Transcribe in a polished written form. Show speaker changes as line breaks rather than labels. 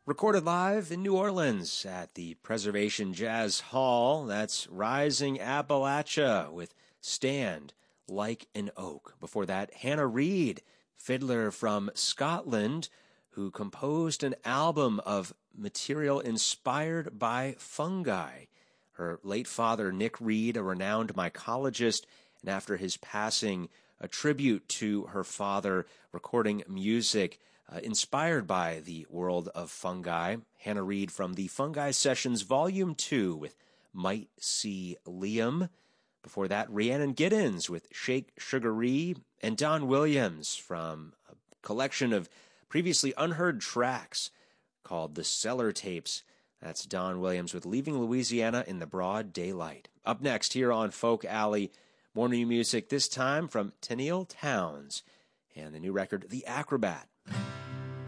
Recorded live in New Orleans at the Preservation Jazz Hall. That's Rising Appalachia with Stand Like an Oak. Before that, Hannah Reid, fiddler from Scotland, who composed an album of material inspired by fungi. Her late father, Nick Reid, a renowned mycologist, and after his passing, a tribute to her father, recording music inspired by the world of fungi. Hannah Reid from the Fungi Sessions Volume 2 with Might See Liam. Before that, Rhiannon Giddens with Shake Sugaree, and Don Williams from a collection of previously unheard tracks called The Cellar Tapes. That's Don Williams with Leaving Louisiana in the Broad Daylight. Up next here on Folk Alley, more new music, this time from Tenille Townes and the new record, The Acrobat.